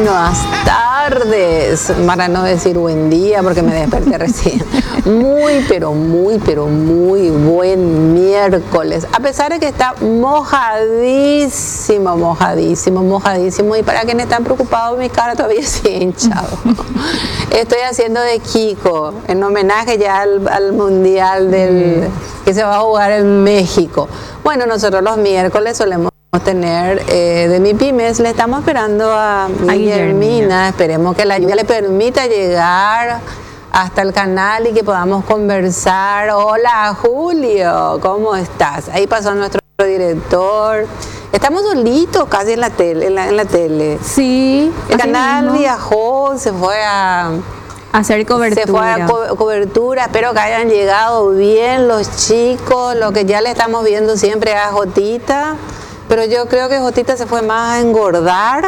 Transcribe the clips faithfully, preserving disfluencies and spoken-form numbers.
buenas tardes, para no decir buen día porque me desperté recién. Muy, pero muy, pero muy buen miércoles. A pesar de que está mojadísimo, mojadísimo, mojadísimo. Y para quienes están preocupados, mi cara todavía sigue hinchado. Estoy haciendo de Kiko, en homenaje ya al, al Mundial del, que se va a jugar en México. Bueno, nosotros los miércoles solemos tener eh, de mi pymes, le estamos esperando a, a Guillermina, esperemos que la lluvia le permita llegar hasta el canal y que podamos conversar. Hola Julio, ¿cómo estás? Ahí pasó nuestro director. Estamos solitos casi en la tele, en la, en la tele. Sí. El canal mismo viajó, se fue a hacer cobertura. Se fue a co cobertura, espero que hayan llegado bien los chicos, lo que ya le estamos viendo siempre a Jotita. Pero yo creo que Jotita se fue más a engordar.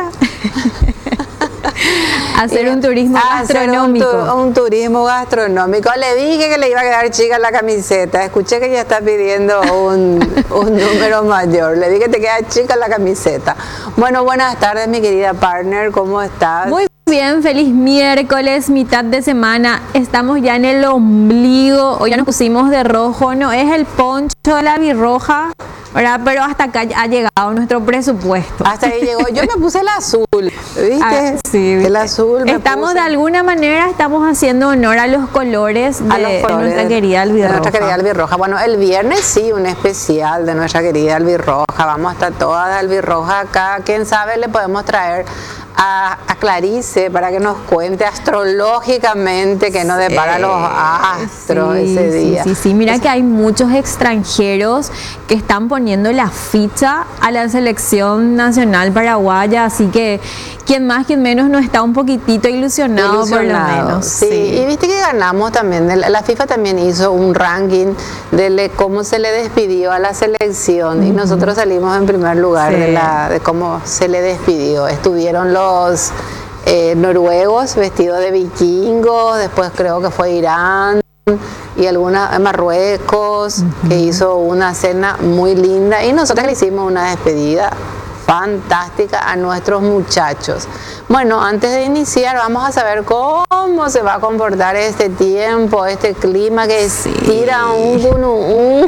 Hacer un turismo gastronómico. Un, tu, un turismo gastronómico. Le dije que le iba a quedar chica la camiseta. Escuché que ella está pidiendo un, un número mayor. Le dije que te queda chica la camiseta. Bueno, buenas tardes, mi querida partner. ¿Cómo estás? Muy bien, feliz miércoles, mitad de semana. Estamos ya en el ombligo. Hoy ya nos pusimos de rojo. No es el poncho de la birroja, ¿verdad? Pero hasta acá ha llegado nuestro presupuesto. Hasta ahí llegó. Yo me puse el azul, ¿viste? Ah, sí, ¿viste? El azul me Estamos puse. De alguna manera, estamos haciendo honor a los colores de, a los colores de nuestra querida albirroja. De nuestra querida albirroja. Bueno, el viernes sí, un especial de nuestra querida albirroja. Vamos a estar todas de albirroja acá. Quién sabe, le podemos traer a, a Clarice para que nos cuente astrológicamente que nos depara sí, los astros sí, ese sí, día. Sí, sí, mira que hay muchos extranjeros que están poniendo la ficha a la selección nacional paraguaya, así que quien más, quien menos no está un poquitito ilusionado, ilusionado por lo menos. Sí. sí, y viste que ganamos también, la FIFA también hizo un ranking de cómo se le despidió a la selección uh-huh. y nosotros salimos en primer lugar sí. de, la, de cómo se le despidió. Estuvieron los Los eh, noruegos vestidos de vikingos, después creo que fue Irán y alguna Marruecos uh-huh. que hizo una cena muy linda y nosotros le hicimos una despedida fantástica a nuestros muchachos. Bueno, antes de iniciar vamos a saber cómo se va a comportar este tiempo, este clima que sí. tira un, un, un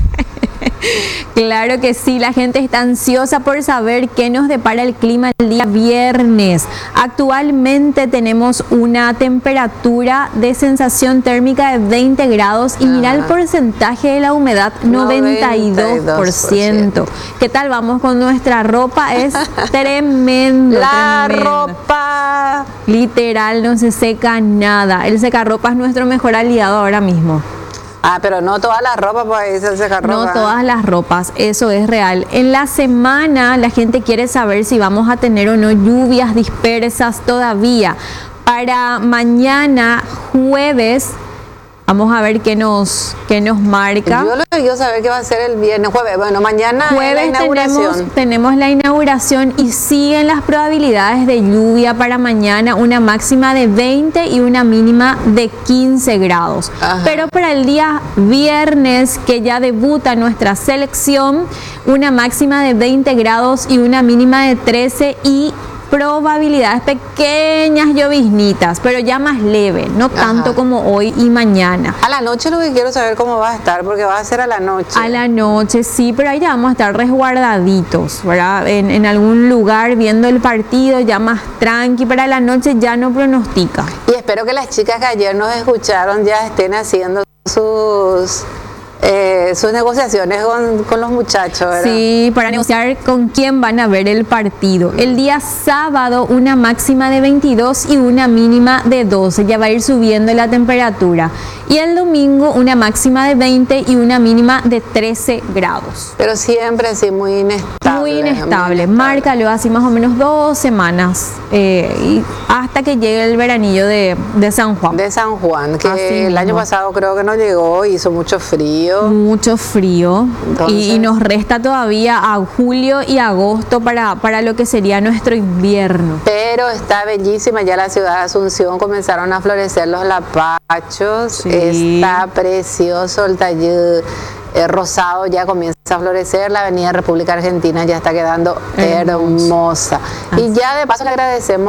Claro que sí, la gente está ansiosa por saber qué nos depara el clima el día viernes. Actualmente tenemos una temperatura de sensación térmica de veinte grados y mira el porcentaje de la humedad, noventa y dos por ciento. ¿Qué tal vamos con nuestra ropa? Es tremendo. La tremendo. ropa. Literal, no se seca nada. El secarropa es nuestro mejor aliado ahora mismo. Ah, pero no todas las ropas, pues se seca ropa. No todas las ropas, eso es real. En la semana la gente quiere saber si vamos a tener o no lluvias dispersas todavía. Para mañana, jueves, vamos a ver qué nos, qué nos marca. Yo lo que quiero saber qué va a ser el viernes, jueves. Bueno, mañana jueves es la inauguración. Tenemos, tenemos la inauguración y siguen las probabilidades de lluvia para mañana, una máxima de veinte y una mínima de quince grados. Ajá. Pero para el día viernes, que ya debuta nuestra selección, una máxima de veinte grados y una mínima de trece y probabilidades pequeñas lloviznitas, pero ya más leve, no tanto Ajá. como hoy y mañana. A la noche lo que quiero saber cómo va a estar, porque va a ser a la noche. A la noche, sí, pero ahí ya vamos a estar resguardaditos, ¿verdad? En, en algún lugar viendo el partido, ya más tranqui, para la noche ya no pronostica. Y espero que las chicas que ayer nos escucharon ya estén haciendo sus... Eh, sus negociaciones con, con los muchachos, ¿verdad? Sí, para negociar con quién van a ver el partido. El día sábado una máxima de veintidós y una mínima de doce, ya va a ir subiendo la temperatura. Y el domingo una máxima de veinte y una mínima de trece grados. Pero siempre así muy inestable. Muy inestable, márcalo así más o menos dos semanas eh, y hasta que llegue el veranillo de, de San Juan. De San Juan, que así el mismo. año pasado creo que no llegó, hizo mucho frío. Mucho frío. Entonces, y, y nos resta todavía a julio y agosto para, para lo que sería nuestro invierno. Pero está bellísima, ya la ciudad de Asunción comenzaron a florecer los lapachos, sí. Está precioso el taller. Eh, rosado ya comienza a florecer, la avenida República Argentina ya está quedando hermosa. hermosa. Y ya de paso le agradecemos